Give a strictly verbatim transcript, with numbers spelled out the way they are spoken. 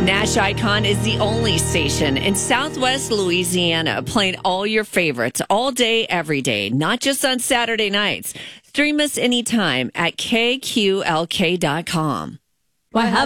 Nash Icon is the only station in Southwest Louisiana playing all your favorites all day, every day, not just on Saturday nights. Stream us anytime at K Q L K dot com. Why have